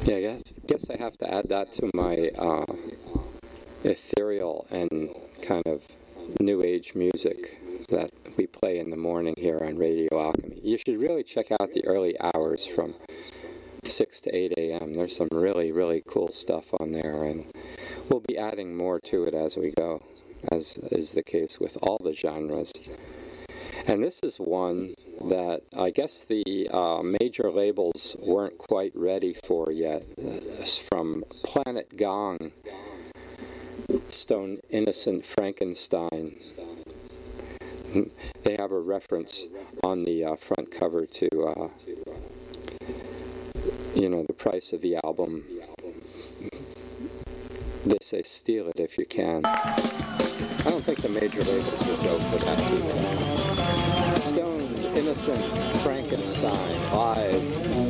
Yeah, I guess I have to add that to my ethereal and kind of new age music that we play in the morning here on Radio Alchemy. You should really check out the early hours from 6 to 8 a.m. There's some really, really cool stuff on there, and we'll be adding more to it as we go, as is the case with all the genres. And this is one that I guess the major labels weren't quite ready for yet. It's from Planet Gong, Stone Innocent Frankenstein. They have a reference on the front cover to, the price of the album. They say steal it if you can. I don't think the major labels would go for that too much. Stone Innocent Frankenstein live